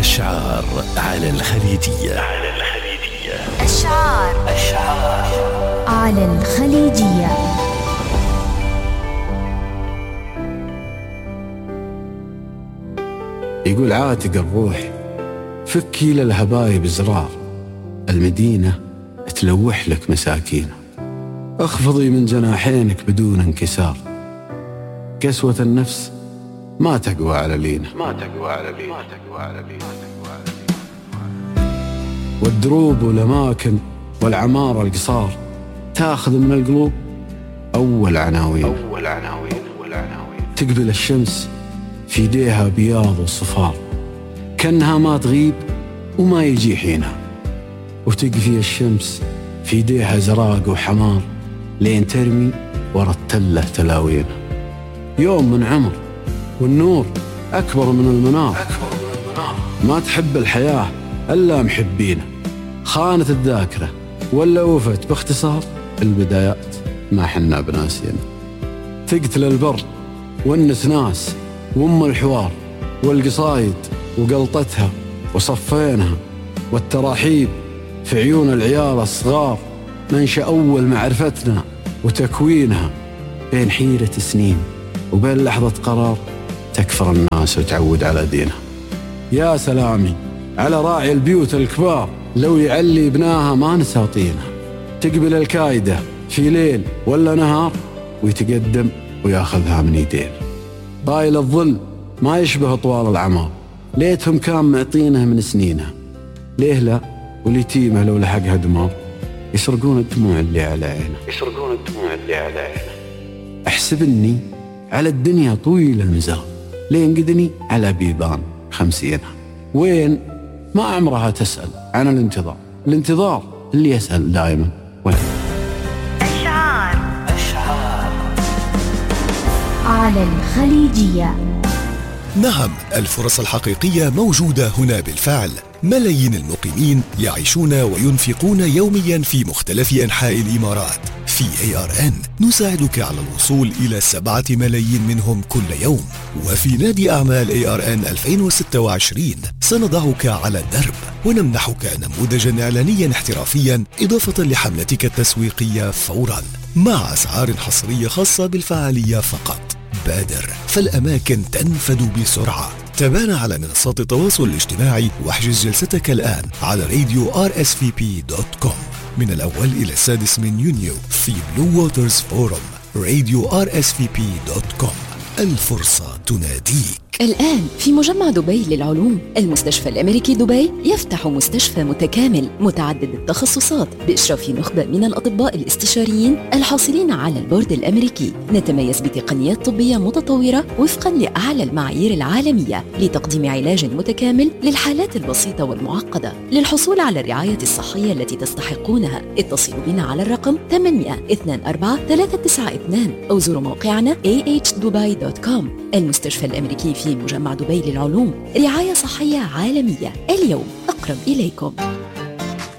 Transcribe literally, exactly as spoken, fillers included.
أشعار على الخليجية. على الخليجية أشعار أشعار على الخليجية. يقول عاتق الروح فكي للهبايب زرار، المدينة تلوح لك مساكينة، اخفضي من جناحينك بدون انكسار، قسوة النفس ما تقوى على لينا، ما تقوى على لينا، ما تقوى على لينا. والدروب والأماكن والعمارة القصار تاخذ من القلوب أول عناوين، أول عناوين والعناوين. تقبل الشمس في يديها بياض وصفار، كأنها ما تغيب وما يجي حينها، وتقفي الشمس في يديها زراق وحمار لين ترمي ورا التلة تلاوينها. يوم من عمر والنور أكبر من المنار، ما تحب الحياة إلا محبينه، خانت الذاكرة ولا وفت باختصار، البدايات ما حنا بناسينا. تقتل البر والنسناس وام الحوار والقصايد وقلطتها وصفينها، والتراحيب في عيون العيال الصغار منشأ أول معرفتنا وتكوينها، بين حيرة سنين وبين لحظة قرار تكفر الناس وتعود على دينها. يا سلامي على راعي البيوت الكبار، لو يعلي ابناها ما نساطينها، تقبل الكايدة في ليل ولا نهار ويتقدم وياخذها من يدين. طايل الظل ما يشبه طوال العمار، ليتهم كان معطينه من سنينها، ليه لا واليتيمة لو لحقها دمار، يسرقون الدموع اللي على عينه، يسرقون الدموع اللي على عينه. احسبني على الدنيا طويل المزال، لين قدني على بيبان خمسينها، وين ما عمرها تسأل عن الانتظار، الانتظار اللي يسأل دائما وين. أشعار أشعار على الخليجية. نعم، الفرص الحقيقية موجودة هنا بالفعل. ملايين المقيمين يعيشون وينفقون يوميا في مختلف أنحاء الإمارات. في إيه آر إن نساعدك على الوصول إلى سبعة ملايين منهم كل يوم. وفي نادي أعمال إيه آر إن ألفين وستة وعشرين سنضعك على الدرب ونمنحك نموذجا إعلانيا احترافيا إضافة لحملتك التسويقية فورا، مع أسعار حصرية خاصة بالفعالية فقط. بادر فالأماكن تنفد بسرعة. تابعنا على منصات التواصل الاجتماعي واحجز جلستك الآن على راديو آر إس في بي دوت كوم من الأول إلى السادس من يونيو في بلو ووترز فورم. راديو آر إس في بي دوت كوم، الفرصة تناديك. الآن في مجمع دبي للعلوم، المستشفى الأمريكي دبي يفتح مستشفى متكامل متعدد التخصصات بإشراف نخبة من الأطباء الاستشاريين الحاصلين على البورد الأمريكي. نتميز بتقنيات طبية متطورة وفقا لأعلى المعايير العالمية لتقديم علاج متكامل للحالات البسيطة والمعقدة. للحصول على الرعاية الصحية التي تستحقونها اتصلوا بنا على الرقم ثمانية اثنين أربعة ثلاثة تسعة اثنين أو زوروا موقعنا إيه إتش دبي دوت كوم. المستشفى الأمريكي في مجمع دبي للعلوم، رعاية صحية عالمية اليوم أقرب إليكم.